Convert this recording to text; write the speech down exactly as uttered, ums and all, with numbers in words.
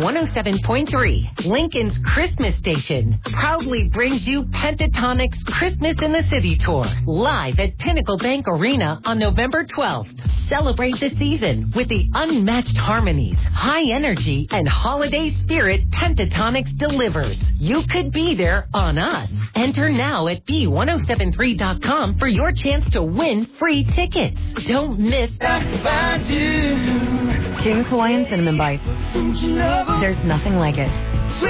one oh seven point three, Lincoln's Christmas Station, proudly brings you Pentatonic's Christmas in the City Tour, live at Pinnacle Bank Arena on November twelfth. Celebrate the season with the unmatched harmonies, high energy, and holiday spirit Pentatonics delivers. You could be there on us. Enter now at B one oh seven three dot com for your chance to win free tickets. Don't miss King's Hawaiian Cinnamon Bites. There's nothing like it.